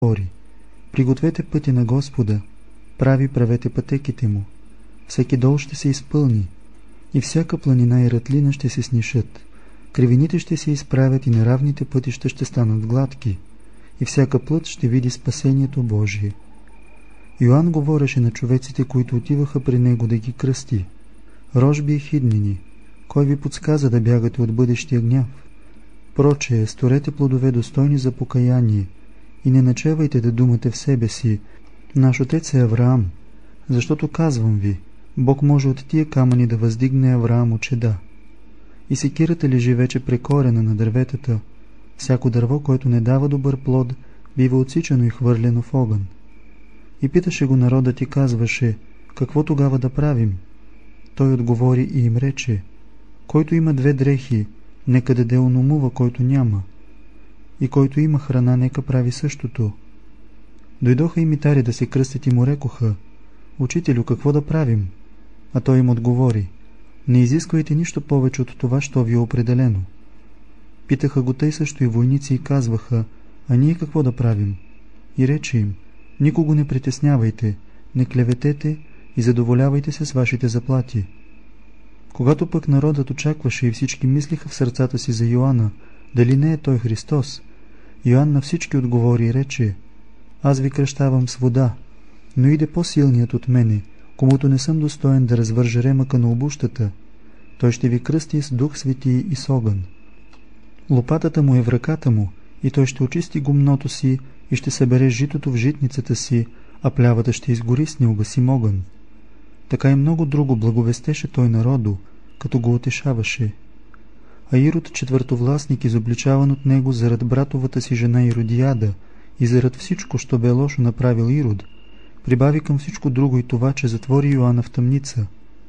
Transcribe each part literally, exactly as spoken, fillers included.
говори: пригответе пътя на Господа, прави правете пътеките му. Всеки дол ще се изпълни, и всяка планина и рътлина ще се снишат. Кривините ще се изправят и неравните пътища ще станат гладки, и всяка плът ще види спасението Божие. Йоанн говореше на човеците, които отиваха при него да ги кръсти: рожби и хиднини, кой ви подсказа да бягате от бъдещия гняв? Прочее, сторете плодове достойни за покаяние, и не начевайте да думате в себе си: наш отец е Авраам, защото казвам ви, Бог може от тия камъни да въздигне Авраам от чеда. И секирата лежи вече прекорена на дърветата. Всяко дърво, което не дава добър плод, бива отсичано и хвърлено в огън. И питаше го народът и казваше: какво тогава да правим? Той отговори и им рече: който има две дрехи, нека даде ономува, който няма, и който има храна, нека прави същото. Дойдоха и митари да се кръстят и му рекоха: учителю, какво да правим? А той им отговори: не изисквайте нищо повече от това, що ви е определено. Питаха го тъй също и войници и казваха: а ние какво да правим? И рече им: никого не притеснявайте, не клеветете и задоволявайте се с вашите заплати. Когато пък народът очакваше и всички мислиха в сърцата си за Йоанна, дали не е той Христос, Йоанн на всички отговори и рече: аз ви кръщавам с вода, но иде по-силният от мене, комуто не съм достоен да развържа ремъка на обущата. Той ще ви кръсти с Дух Свети и с огън. Лопатата му е в ръката му, и той ще очисти гумното си и ще събере житото в житницата си, а плявата ще изгори с неугасим огън. Така и много друго благовестеше той народу, като го утешаваше. А Ирод, четвъртовластник, изобличаван от него зарад братовата си жена Иродиада и зарад всичко, що бе лошо направил Ирод, прибави към всичко друго и това, че затвори Йоанна в тъмница.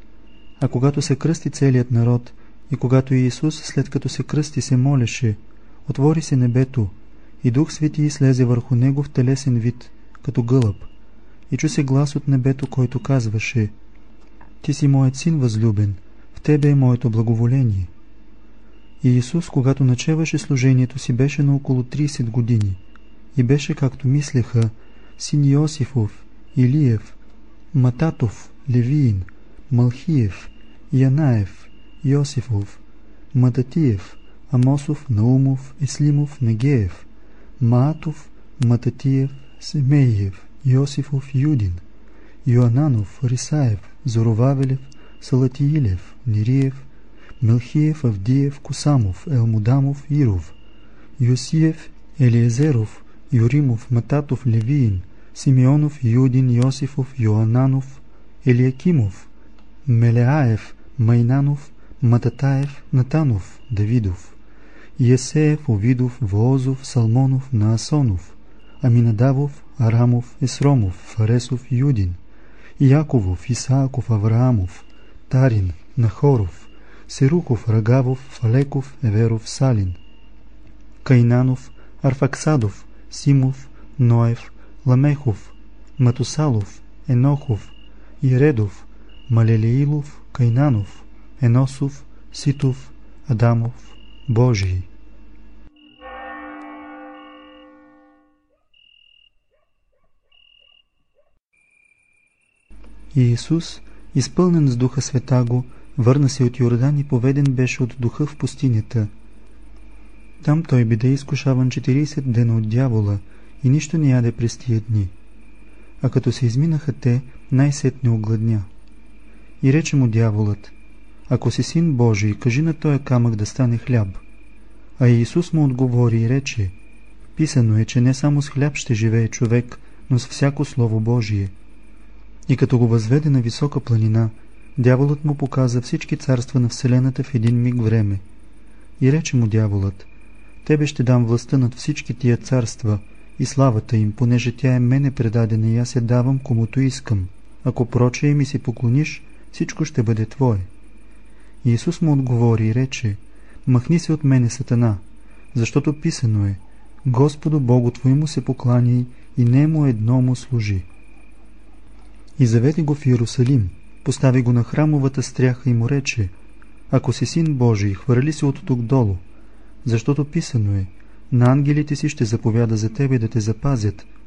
А когато се кръсти целият народ, и когато Иисус, след като се кръсти, се молеше, отвори се небето, и Дух Свети слезе върху него в телесен вид, като гълъб, и чу се глас от небето, който казваше: ти си моят син възлюбен, в тебе е моето благоволение. И Иисус, когато начеваше служението си, беше на около трийсет години, и беше, както мислеха, син Йосифов, Илиев, Мататов, Левиин, Малхиев, Янаев, Йосифов, Мататиев, Амосов, Наумов, Еслимов, Негеев, Маатов, Мататиев, Семеиев, Йосифов, Юдин, Йоананов, Рисаев, Зоровавелев, Салатиилев, Нириев, Мелхиев, Авдиев, Косамов, Елмудамов, Иров, Йосиев, Елиезеров, Юримов, Мататов, Левиин, Симеонов, Юдин, Йосифов, Йоананов, Елиакимов, Мелеаев, Майнанов, Мататаев, Натанов, Давидов, Есеев, Овидов, Воозов, Салмонов, Наасонов, Аминадавов, Арамов, Есромов, Фаресов, Юдин, Яковов, Исааков, Авраамов, Тарин, Нахоров, Серухов, Рагавов, Фалеков, Еверов, Салин, Кайнанов, Арфаксадов, Симов, Ноев, Ламехов, Матусалов, Енохов, Иредов, Малелеилов, Кайнанов, Еносов, Ситов, Адамов, Божий. И Исус, изпълнен с Духа Светаго, върна се от Йордан и поведен беше от Духа в пустинята. Там той биде изкушаван четирийсет дена от дявола и нищо не яде през тия дни. А като се изминаха те, най-сетне огладня. И рече му дяволът: ако си син Божий, кажи на тоя камък да стане хляб. А Иисус му отговори и рече: писано е, че не само с хляб ще живее човек, но с всяко слово Божие. И като го възведе на висока планина, дяволът му показа всички царства на вселената в един миг време. И рече му дяволът: тебе ще дам властта над всички тия царства и славата им, понеже тя е мене предадена и аз я давам комуто искам. Ако прочее ми се поклониш, всичко ще бъде твое. Иисус му отговори и рече: махни се от мене, Сатана, защото писано е: Господу Богу твоему се покланяй и нему едно му служи. И заведе го в Иерусалим, постави го на храмовата стряха и му рече: ако си син Божий, хвърли се от тук долу, защото писано е: на ангелите си ще заповяда за тебе да те запазят,